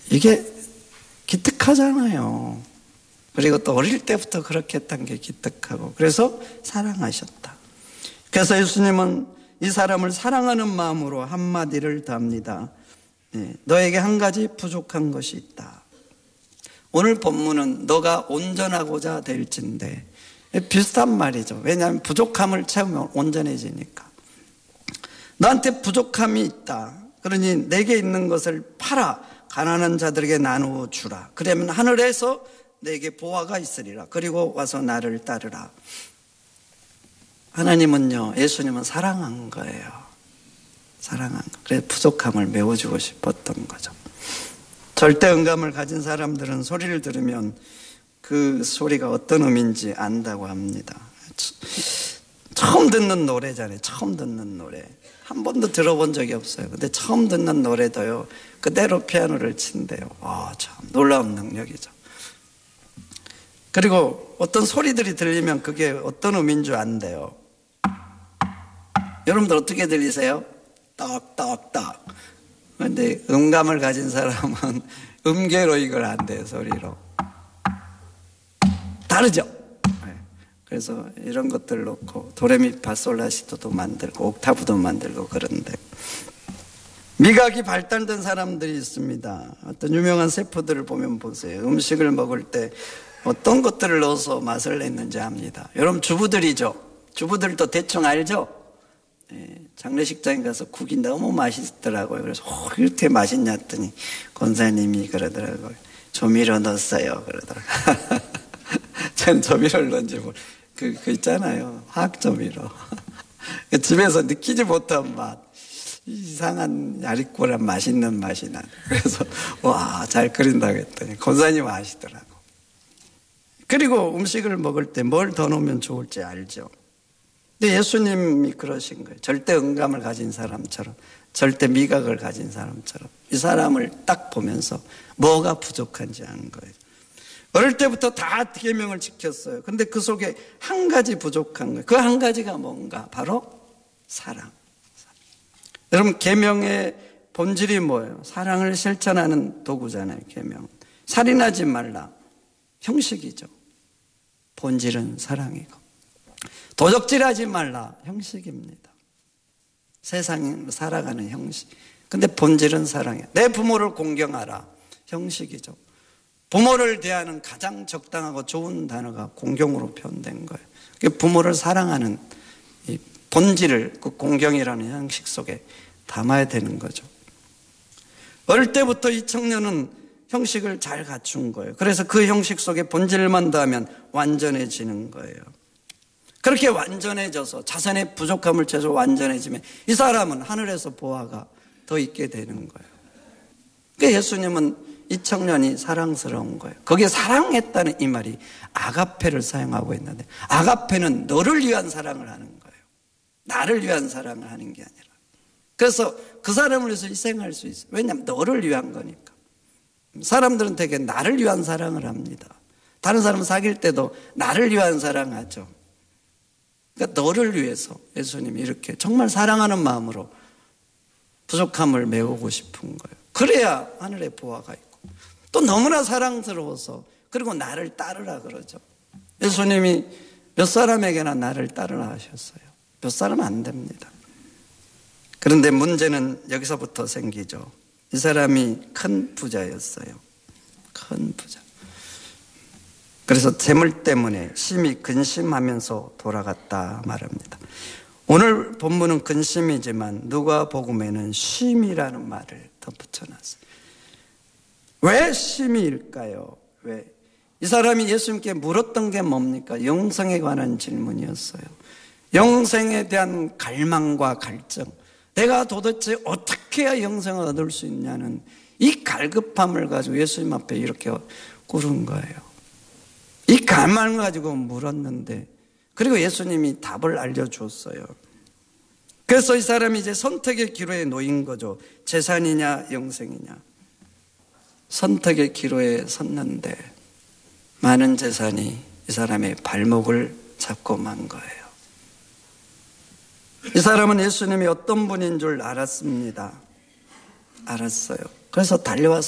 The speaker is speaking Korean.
이게 기특하잖아요. 그리고 또 어릴 때부터 그렇게 했던 게 기특하고, 그래서 사랑하셨다. 그래서 예수님은 이 사람을 사랑하는 마음으로 한마디를 더합니다. 너에게 한 가지 부족한 것이 있다. 오늘 본문은 너가 온전하고자 될진데, 비슷한 말이죠. 왜냐하면 부족함을 채우면 온전해지니까. 너한테 부족함이 있다. 그러니 내게 있는 것을 팔아 가난한 자들에게 나누어 주라. 그러면 하늘에서 내게 보화가 있으리라. 그리고 와서 나를 따르라. 하나님은요, 예수님은 사랑한 거예요. 사랑한 거. 그래서 부족함을 메워주고 싶었던 거죠. 절대 음감을 가진 사람들은 소리를 들으면 그 소리가 어떤 의미인지 안다고 합니다. 처음 듣는 노래잖아요. 처음 듣는 노래. 한 번도 들어본 적이 없어요. 근데 처음 듣는 노래도요, 그대로 피아노를 친대요. 참 놀라운 능력이죠. 그리고 어떤 소리들이 들리면 그게 어떤 의미인 줄 안대요. 여러분들 어떻게 들리세요? 떡떡떡. 그런데 음감을 가진 사람은 음계로 이걸 안대요. 소리로. 다르죠? 그래서 이런 것들 놓고 도레미파솔라시도도 만들고 옥타브도 만들고 그런데, 미각이 발달된 사람들이 있습니다. 어떤 유명한 셰프들을 보면 보세요. 음식을 먹을 때 어떤 것들을 넣어서 맛을 냈는지 압니다. 여러분 주부들이죠. 주부들도 대충 알죠? 장례식장에 가서 국이 너무 맛있더라고요. 그래서 이렇게 맛있냐 했더니 권사님이 그러더라고요. 조미료 넣었어요. 그러더라고요. 전 조미료를 넣은지 그 있잖아요. 화학조미료. 집에서 느끼지 못한 맛. 이상한 야리꼬란 맛있는 맛이 나. 그래서 잘 끓인다고 했더니 권사님 아시더라고. 그리고 음식을 먹을 때 뭘 더 넣으면 좋을지 알죠. 근데 예수님이 그러신 거예요. 절대 음감을 가진 사람처럼, 절대 미각을 가진 사람처럼 이 사람을 딱 보면서 뭐가 부족한지 아는 거예요. 어릴 때부터 다 계명을 지켰어요. 근데 그 속에 한 가지 부족한 거예요. 그 한 가지가 뭔가? 바로 사랑. 여러분, 계명의 본질이 뭐예요? 사랑을 실천하는 도구잖아요. 계명. 살인하지 말라. 형식이죠. 본질은 사랑이고. 도적질하지 말라. 형식입니다. 세상에 살아가는 형식. 근데 본질은 사랑이에요. 내 부모를 공경하라. 형식이죠. 부모를 대하는 가장 적당하고 좋은 단어가 공경으로 표현된 거예요. 부모를 사랑하는 이 본질을 그 공경이라는 형식 속에 담아야 되는 거죠. 어릴 때부터 이 청년은 형식을 잘 갖춘 거예요. 그래서 그 형식 속에 본질만 더하면 완전해지는 거예요. 그렇게 완전해져서 자신의 부족함을 채소 완전해지면 이 사람은 하늘에서 보화가 더 있게 되는 거예요. 그러니까 예수님은 이 청년이 사랑스러운 거예요. 거기에 사랑했다는 이 말이 아가페를 사용하고 있는데, 아가페는 너를 위한 사랑을 하는 거예요. 나를 위한 사랑을 하는 게 아니라. 그래서 그 사람을 위해서 희생할 수 있어요. 왜냐하면 너를 위한 거니까. 사람들은 되게 나를 위한 사랑을 합니다. 다른 사람 사귈 때도 나를 위한 사랑하죠. 그러니까 너를 위해서 예수님이 이렇게 정말 사랑하는 마음으로 부족함을 메우고 싶은 거예요. 그래야 하늘에 보화가 있고, 또 너무나 사랑스러워서, 그리고 나를 따르라 그러죠. 예수님이 몇 사람에게나 나를 따르라 하셨어요. 몇 사람 안 됩니다. 그런데 문제는 여기서부터 생기죠. 이 사람이 큰 부자였어요. 큰 부자. 그래서 재물 때문에 심히 근심하면서 돌아갔다 말합니다. 오늘 본문은 근심이지만 누가복음에는 쉼이라는 말을 더 붙여놨어요. 왜 쉼일까요? 왜? 이 사람이 예수님께 물었던 게 뭡니까? 영생에 관한 질문이었어요. 영생에 대한 갈망과 갈증. 내가 도대체 어떻게 해야 영생을 얻을 수 있냐는 이 갈급함을 가지고 예수님 앞에 이렇게 꿇은 거예요. 이 갈망을 가지고 물었는데, 그리고 예수님이 답을 알려줬어요. 그래서 이 사람이 이제 선택의 기로에 놓인 거죠. 재산이냐 영생이냐. 선택의 기로에 섰는데 많은 재산이 이 사람의 발목을 잡고 만 거예요. 이 사람은 예수님이 어떤 분인 줄 알았습니다. 알았어요. 그래서 달려와서